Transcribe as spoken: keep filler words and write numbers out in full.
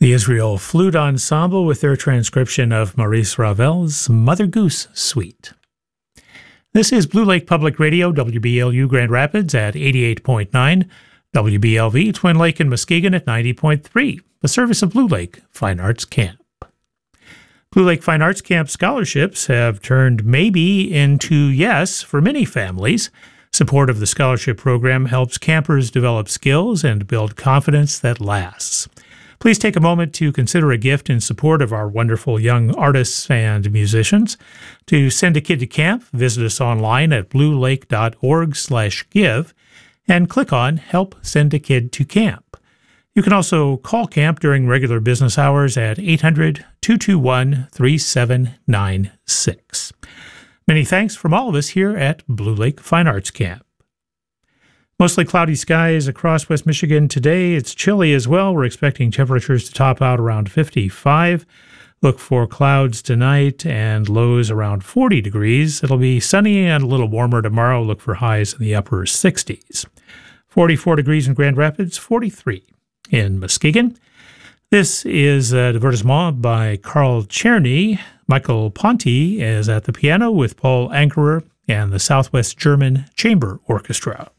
The Israel Flute Ensemble with their transcription of Maurice Ravel's Mother Goose Suite. This is Blue Lake Public Radio, W B L U Grand Rapids at eighty-eight point nine, W B L V Twin Lake and Muskegon at ninety point three, the service of Blue Lake Fine Arts Camp. Blue Lake Fine Arts Camp scholarships have turned maybe into yes for many families. Support of the scholarship program helps campers develop skills and build confidence that lasts. Please take a moment to consider a gift in support of our wonderful young artists and musicians. To send a kid to camp, visit us online at bluelake.org slash give and click on Help Send a Kid to Camp. You can also call camp during regular business hours at eight hundred, two two one, three seven nine six. Many thanks from all of us here at Blue Lake Fine Arts Camp. Mostly cloudy skies across West Michigan today. It's chilly as well. We're expecting temperatures to top out around fifty-five. Look for clouds tonight and lows around forty degrees. It'll be sunny and a little warmer tomorrow. Look for highs in the upper sixties. forty-four degrees in Grand Rapids, forty-three in Muskegon. This is a divertissement by Carl Czerny. Michael Ponti is at the piano with Paul Ankerer and the Southwest German Chamber Orchestra.